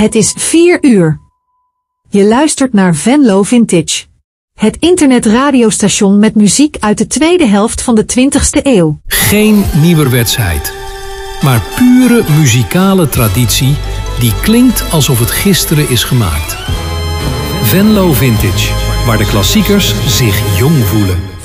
Het is 4 uur. Je luistert naar Venlo Vintage. Het internetradiostation met muziek uit de tweede helft van de 20e eeuw. Geen nieuwerwetsheid, maar pure muzikale traditie die klinkt alsof het gisteren is gemaakt. Venlo Vintage, waar de klassiekers zich jong voelen.